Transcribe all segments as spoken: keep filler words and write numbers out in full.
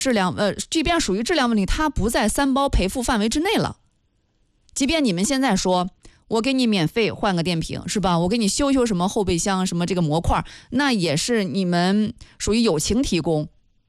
质量呃，即便属于质量问题，它不在三包赔付范围之内了。即便你们现在说我给你免费换个电瓶是吧？我给你修修什么后备箱什么这个模块，那也是你们属于友情提供，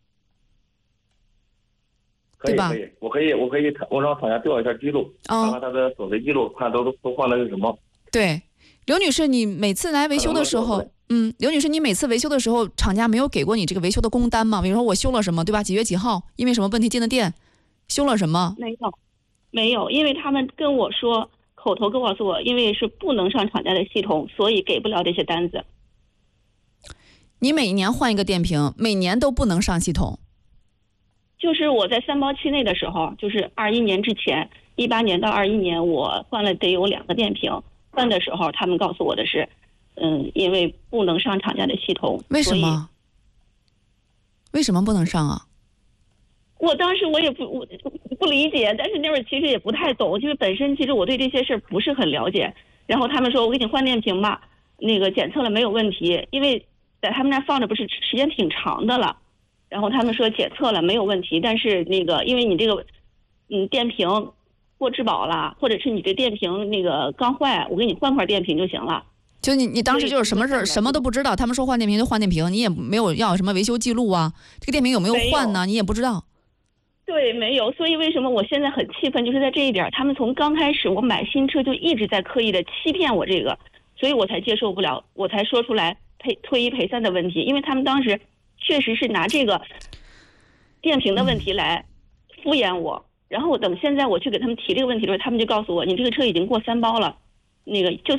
可以可以，我可以我可以我让厂家调一下记录，哦、看看他的索赔记录，看都都换的是什么。 对，刘女士，你每次来维修的时候，嗯，刘女士，你每次维修的时候，厂家没有给过你这个维修的工单吗？比如说我修了什么，对吧？几月几号，因为什么问题进的电，修了什么？ 没有，没有，因为他们跟我说，口头跟我说，因为是不能上厂家的系统，所以给不了这些单子。 你每年换一个电瓶，每年都不能上系统。 就是我在三包期内的时候，就是二一年之前，一八年到二一年，我换了得有两个电瓶。换的时候，他们告诉我的是，嗯，因为不能上厂家的系统。 为什么？为什么不能上啊？ 我当时我也不我不理解，但是那会儿其实也不太懂，就是本身其实我对这些事儿不是很了解。然后他们说我给你换电瓶吧，那个检测了没有问题，因为在他们那放着不是时间挺长的了。然后他们说检测了没有问题，但是那个因为你这个嗯电瓶过质保了，或者是你这电瓶那个刚坏，我给你换块电瓶就行了。 就你你当时就是什么事什么都不知道，他们说换电瓶就换电瓶，你也没有要什么维修记录啊，这个电瓶有没有换呢？你也不知道。 对，没有。所以为什么我现在很气愤，就是在这一点，他们从刚开始我买新车就一直在刻意的欺骗我这个，所以我才接受不了，我才说出来赔退一赔三的问题，因为他们当时确实是拿这个电瓶的问题来敷衍我。然后等现在我去给他们提这个问题的时候，他们就告诉我，你这个车已经过三包了，那个就